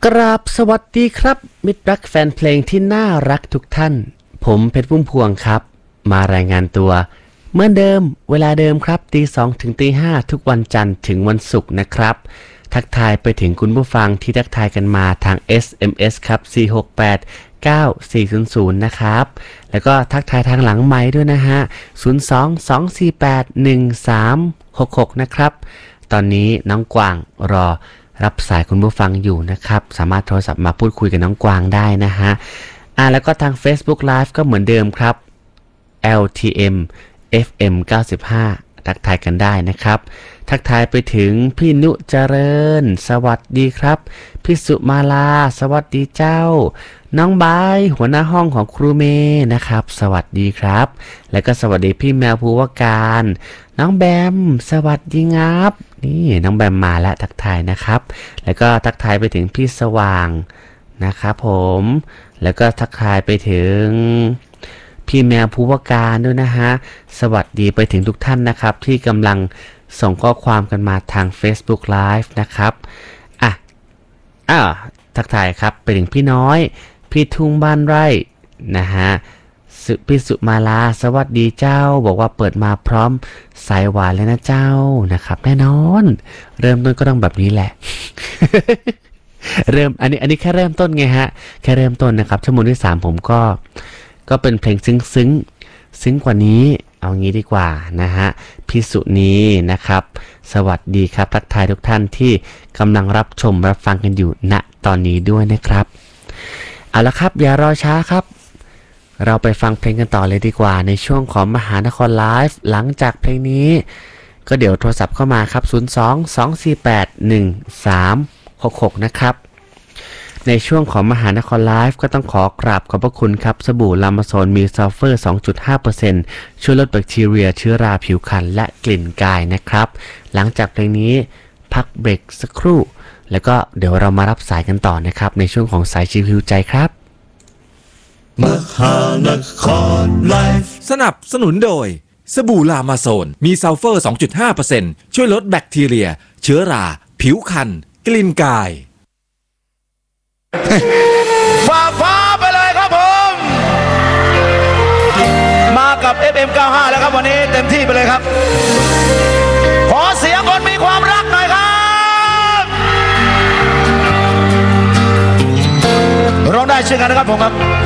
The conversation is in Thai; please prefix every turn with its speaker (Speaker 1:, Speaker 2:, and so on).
Speaker 1: กราบสวัสดีครับมิตรรักแฟนเพลงที่น่ารักทุกท่านผมเพชรพุ่มพวงครับมารายงานตัวเหมือนเดิมเวลาเดิมครับ2 ถึง 5ทุกวันจันทร์ถึงวันศุกร์นะครับทักทายไปถึงคุณผู้ฟังที่ทักทายกันมาทาง SMS ครับ4689400นะครับแล้วก็ทักทายทางหลังไมค์ด้วยนะฮะ022481366นะครับตอนนี้น้องกวางรอรับสายคุณผู้ฟังอยู่นะครับสามารถโทรศัพท์มาพูดคุยกับน้องกวางได้นะฮะแล้วก็ทาง Facebook Live ก็เหมือนเดิมครับ LTM FM 95ทักทายกันได้นะครับทักทายไปถึงพี่นุเจริญสวัสดีครับพี่สุมาลาสวัสดีเจ้าน้องบายหัวหน้าห้องของครูเมย์นะครับสวัสดีครับแล้วก็สวัสดีพี่แมวภูวการน้องแบมสวัสดีงับนี่น้องแบมมาแล้วทักทายนะครับแล้วก็ทักทายไปถึงพี่สว่างนะครับผมแล้วก็ทักทายไปถึงพี่แมวภูวการด้วยนะฮะสวัสดีไปถึงทุกท่านนะครับที่กำลังส่งข้อความกันมาทาง Facebook Live นะครับทักทายครับไปถึงพี่น้อยพี่ทุ่งบ้านไร่นะฮะพี่สุมาลาสวัสดีเจ้าบอกว่าเปิดมาพร้อมสายหวานเลยนะเจ้านะครับแน่นอนเริ่มต้นก็ต้องแบบนี้แหละ อันนี้แค่เริ่มต้นไงฮะแค่เริ่มต้นนะครับชั่วโมงที่3ผมก็เป็นเพลงซึ้งกว่านี้เอางี้ดีกว่านะฮะพี่สุนีนะครับสวัสดีครับทักทายทุกท่านที่กำลังรับชมรับฟังกันอยู่ณตอนนี้ด้วยนะครับเอาละครับอย่ารอช้าครับเราไปฟังเพลงกันต่อเลยดีกว่าในช่วงของมหานครไลฟ์หลังจากเพลงนี้ก็เดี๋ยวโทรศัพท์เข้ามาครับ02-248-1366นะครับในช่วงของมหานครไลฟ์ก็ต้องขอกราบขอบพระคุณครับสบู่ลามาโซนมีซัลเฟอร์ 2.5% ช่วยลดแบคทีเรียเชื้อราผิวพรรณและกลิ่นกายนะครับหลังจากเพลงนี้พักเบรกสักครู่แล้วก็เดี๋ยวเรามารับสายกันต่อนะครับในช่วงของสายชิวฮิวใจครับ
Speaker 2: มหานครไลฟ์สนับสนุนโดยสบู่ลามาโซนมีซัลเฟอร์ 2.5% ช่วยลดแบคทีเรียเชื้อราผิวพรรณกลิ่นกาย
Speaker 3: ฝ่าฟ้าไปเลยครับผมมากับ FM 95แล้วครับวันนี้เต็มที่ไปเลยครับขอเสียงคนมีความรักหน่อยครับร้องได้เช่นกันนะครับผมครับ